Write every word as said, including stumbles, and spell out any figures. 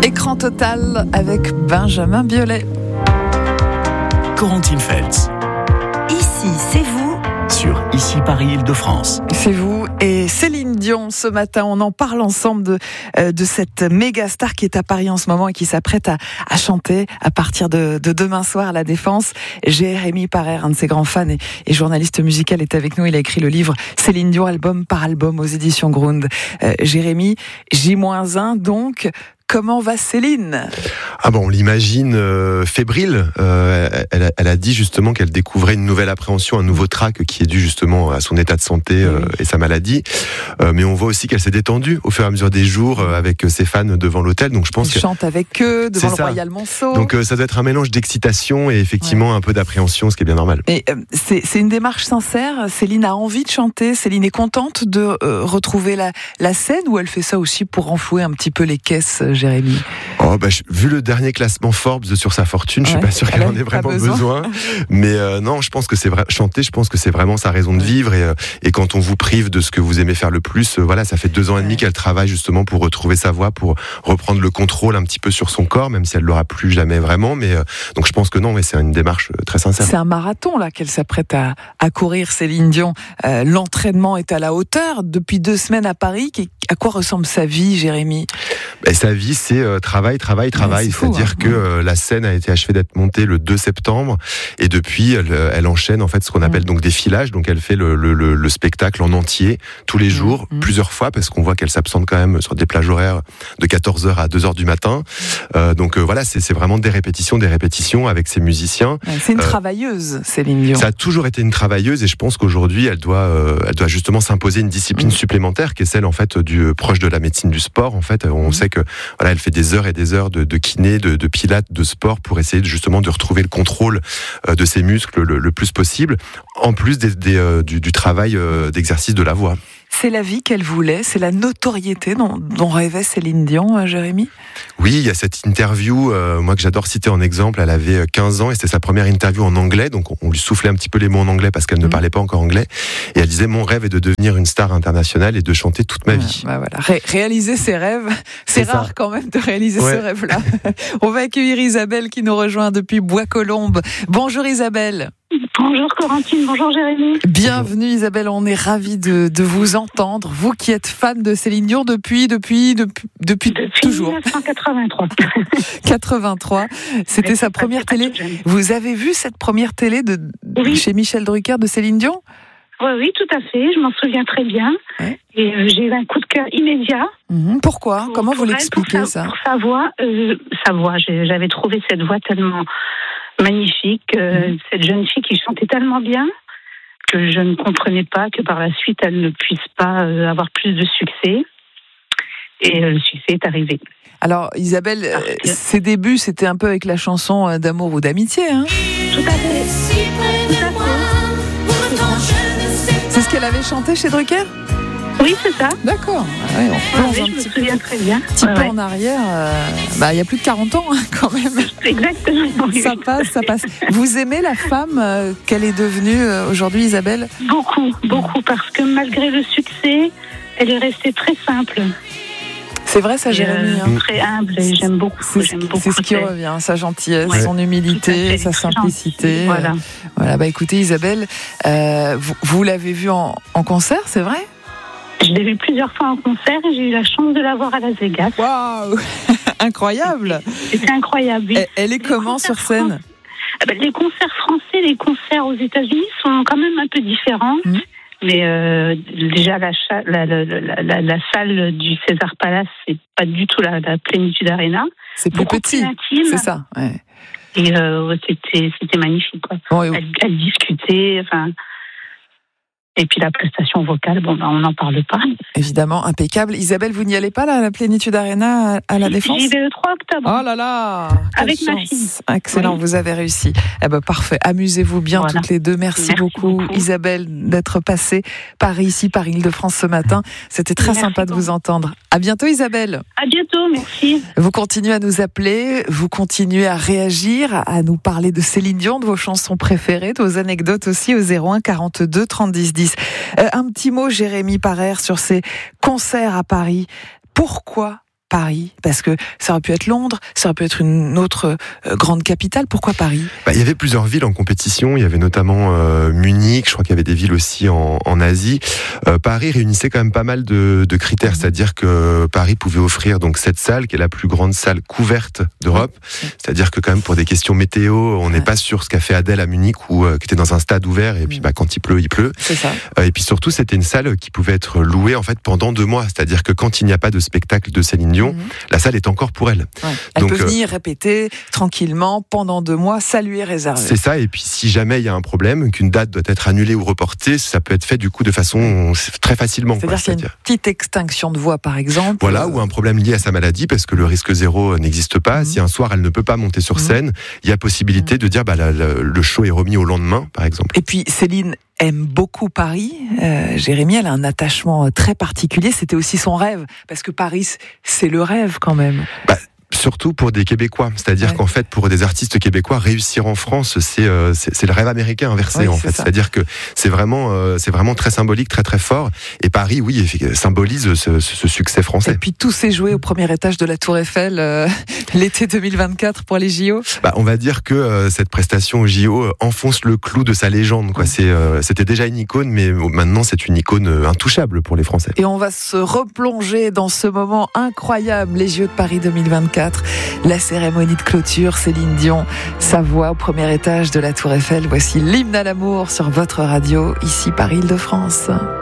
Écran total avec Benjamin Biolay. Corentine Feltz. Ici, c'est vous. Sur Ici Paris Île-de-France. C'est vous et Céline Dion ce matin. On en parle ensemble de, euh, de cette méga star qui est à Paris en ce moment et qui s'apprête à, à chanter à partir de, de demain soir à la Défense. Jérémy Parer, un de ses grands fans et, et journaliste musical, est avec nous. Il a écrit le livre Céline Dion, album par album aux éditions Grund. Euh, Jérémy, J moins un donc. Comment va Céline ? Ah bon, on l'imagine euh, fébrile. Euh, elle, elle a dit justement qu'elle découvrait une nouvelle appréhension, un nouveau trac qui est dû justement à son état de santé euh, et sa maladie. Euh, mais on voit aussi qu'elle s'est détendue au fur et à mesure des jours euh, avec ses fans devant l'hôtel. Donc je pense Elle que chante avec eux devant le ça. Royal Monceau. Donc euh, ça doit être un mélange d'excitation et effectivement ouais. un peu d'appréhension, ce qui est bien normal. Mais euh, c'est, c'est une démarche sincère. Céline a envie de chanter. Céline est contente de euh, retrouver la, la scène, ou elle fait ça aussi pour renflouer un petit peu les caisses, Jérémy ? Oh bah, je, vu le dernier classement Forbes sur sa fortune, ouais, je suis pas sûr qu'elle en ait vraiment besoin. besoin. Mais euh, non, je pense que c'est vrai. Chanter, je pense que c'est vraiment sa raison de vivre. Et, euh, et quand on vous prive de ce que vous aimez faire le plus, euh, voilà, ça fait deux ans et demi qu'elle travaille justement pour retrouver sa voix, pour reprendre le contrôle un petit peu sur son corps, même si elle l'aura plus jamais vraiment. Mais euh, donc je pense que non, mais c'est une démarche très sincère. C'est un marathon là qu'elle s'apprête à, à courir, Céline Dion. Euh, l'entraînement est à la hauteur depuis deux semaines à Paris. À quoi ressemble sa vie, Jérémy ? Et sa vie, c'est euh, travail, travail, travail. Ouais, c'est C'est-à-dire fou, hein. que euh, la scène a été achevée d'être montée le deux septembre, et depuis, elle, elle enchaîne en fait ce qu'on appelle mmh. donc des filages. Donc, elle fait le, le, le, le spectacle en entier tous les jours, mmh. plusieurs fois, parce qu'on voit qu'elle s'absente quand même sur des plages horaires de quatorze heures à deux heures du matin. Euh, donc euh, voilà, c'est, c'est vraiment des répétitions, des répétitions avec ses musiciens. Ouais, c'est une euh, travailleuse, Céline Dion. Ça a toujours été une travailleuse, et je pense qu'aujourd'hui, elle doit, euh, elle doit justement s'imposer une discipline mmh. supplémentaire, qui est celle en fait du euh, proche de la médecine du sport. En fait, on mmh. sait que voilà, elle fait des heures et des heures de, de kiné, de, de pilates, de sport pour essayer de, justement de retrouver le contrôle euh, de ses muscles le, le plus possible, en plus des, des, euh, du, du travail euh, d'exercice de la voix. C'est la vie qu'elle voulait, c'est la notoriété dont, dont rêvait Céline Dion, euh, Jérémy ? Oui, il y a cette interview, euh, moi que j'adore citer en exemple. Elle avait quinze ans et c'était sa première interview en anglais, donc on lui soufflait un petit peu les mots en anglais parce qu'elle mmh. ne parlait pas encore anglais. Et elle disait: mon rêve est de devenir une star internationale et de chanter toute ma vie. Bah voilà. Ré- réaliser ses rêves, c'est, c'est rare ça. Quand même de réaliser ouais. ce rêve-là. On va accueillir Isabelle qui nous rejoint depuis Bois-Colombes. Bonjour Isabelle. Bonjour Corentine, bonjour Jérémy. Bienvenue Isabelle, on est ravis de, de vous entendre. Vous qui êtes fan de Céline Dion depuis, depuis, depuis, depuis, depuis toujours. dix-neuf cent quatre-vingt-trois. quatre-vingt-trois, c'était Mais sa première télé. Vous avez vu cette première télé de, oui. chez Michel Drucker de Céline Dion ? Oui, oui, tout à fait, je m'en souviens très bien. Ouais. Et euh, j'ai eu un coup de cœur immédiat. Mmh. Pourquoi ? pour, Comment pour vous l'expliquez elle, pour ça ? Pour sa voix, euh, sa voix, j'avais trouvé cette voix tellement magnifique, euh, mmh. cette jeune fille qui chantait tellement bien que je ne comprenais pas que par la suite elle ne puisse pas euh, avoir plus de succès. Et euh, le succès est arrivé. Alors Isabelle, que... ses débuts c'était un peu avec la chanson d'amour ou d'amitié, hein ? Tout à fait. Tout à fait. C'est ce qu'elle avait chanté chez Drucker ? Oui, c'est ça. D'accord. Ouais, on plonge ouais, un je petit me souviens peu, très bien. petit ouais, peu ouais. en arrière. Euh, bah, il y a plus de quarante ans hein, quand même. Exactement. Ça passe, ça passe. Vous aimez la femme euh, qu'elle est devenue euh, aujourd'hui, Isabelle ? Beaucoup, beaucoup, parce que malgré le succès, elle est restée très simple. C'est vrai, ça, Jérémy. Euh, hein. Très humble, et j'aime beaucoup. C'est, j'aime beaucoup c'est ce qui revient, sa gentillesse, ouais. son humilité, sa simplicité. Voilà. Voilà. Bah écoutez, Isabelle, euh, vous, vous l'avez vue en, en concert, c'est vrai ? Je l'ai vue plusieurs fois en concert et j'ai eu la chance de la voir à Las Vegas. Waouh, incroyable. C'était incroyable. Oui. Elle, elle est les comment sur scène ? Français, ah ben, les concerts français, les concerts aux États-Unis sont quand même un peu différents. Mmh. Mais euh, déjà, la, la, la, la, la, la salle du César Palace, c'est pas du tout la, la Plénitude Arena. C'est plus Beaucoup petit, plus intime. C'est ça. Ouais. Et euh, c'était, c'était magnifique. Quoi. Bon, oui. elle, elle discutait, enfin... Et puis la prestation vocale, bon, ben, on n'en parle pas. Évidemment, impeccable. Isabelle, vous n'y allez pas là, à la Plénitude Arena, à la Défense ? J'y vais le trois octobre. Oh là là, avec chance. Ma fille. Excellent, oui. Vous avez réussi. Eh ben, parfait. Amusez-vous bien voilà. toutes les deux. Merci, Merci beaucoup, beaucoup, Isabelle, d'être passée par ici, par Île-de-France ce matin. C'était très Merci sympa beaucoup. de vous entendre. À bientôt, Isabelle. À bientôt, merci. Vous continuez à nous appeler, vous continuez à réagir, à nous parler de Céline Dion, de vos chansons préférées, de vos anecdotes aussi au zéro un quarante-deux trente dix dix. Euh, un petit mot, Jérémy Parer, sur ces concerts à Paris. Pourquoi Paris? Parce que ça aurait pu être Londres, ça aurait pu être une autre euh, grande capitale. Pourquoi Paris? Bah, il y avait plusieurs villes en compétition. Il y avait notamment euh, Munich. Je crois qu'il y avait des villes aussi en, en Asie. Euh, Paris réunissait quand même pas mal de, de critères. Mmh. C'est-à-dire que Paris pouvait offrir donc cette salle, qui est la plus grande salle couverte d'Europe. Mmh. C'est-à-dire que quand même pour des questions météo, on n'est ouais. pas sûr ce qu'a fait Adèle à Munich, ou euh, qui était dans un stade ouvert. Et puis bah, quand il pleut, il pleut. C'est ça. Euh, et puis surtout, c'était une salle qui pouvait être louée en fait pendant deux mois. C'est-à-dire que quand il n'y a pas de spectacle de Céline Dion, mmh. la salle est encore pour elle. Ouais. Elle donc, peut venir euh, répéter tranquillement pendant deux mois, ça lui est réservé. C'est ça. Et puis si jamais il y a un problème, qu'une date doit être annulée ou reportée, ça peut être fait du coup de façon très facilement. C'est-à-dire qu'il y a une petite extinction de voix, par exemple. Voilà, ou un problème lié à sa maladie, parce que le risque zéro n'existe pas. Mmh. Si un soir elle ne peut pas monter sur scène, mmh. il y a possibilité mmh. de dire bah la, la, le show est remis au lendemain, par exemple. Et puis Céline aime beaucoup Paris. Euh, Jérémy, elle a un attachement très particulier. C'était aussi son rêve, parce que Paris, c'est le rêve quand même. Bah, surtout pour des Québécois, c'est-à-dire ouais. qu'en fait, pour des artistes québécois, réussir en France, c'est euh, c'est, c'est le rêve américain inversé oui, en fait. Ça. C'est-à-dire que c'est vraiment euh, c'est vraiment très symbolique, très très fort. Et Paris, oui, symbolise ce, ce succès français. Et puis tout s'est joué au premier étage de la Tour Eiffel euh, l'été deux mille vingt-quatre pour les J O. Bah, on va dire que euh, cette prestation aux J O euh, enfonce le clou de sa légende. Quoi. C'est, euh, c'était déjà une icône, mais maintenant c'est une icône euh, intouchable pour les Français. Et on va se replonger dans ce moment incroyable, les J O de Paris deux mille vingt-quatre. La cérémonie de clôture, Céline Dion, sa voix au premier étage de la Tour Eiffel. Voici l'hymne à l'amour sur votre radio, ici Paris Île-de-France.